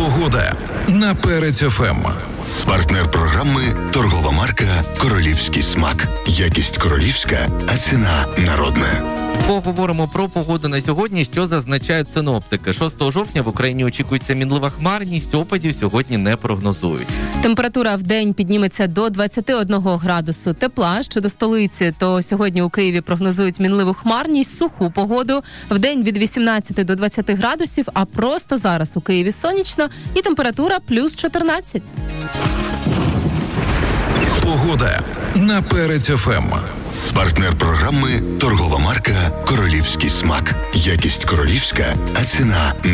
Погода на Перець ФМ. Партнер програми торгова марка «Королівський смак». Якість королівська, а ціна народна. Поговоримо про погоду на сьогодні, що зазначають синоптики. 6 жовтня в Україні очікується мінлива хмарність, опадів сьогодні не прогнозують. Температура в день підніметься до 21 градусу тепла. Щодо столиці, то сьогодні у Києві прогнозують мінливу хмарність, суху погоду. В день від 18 до 20 градусів, а просто зараз у Києві сонячно і температура плюс 14. Погода на Перець ФМ. Партнер програми торгова марка «Королівський смак». Якість королівська, а ціна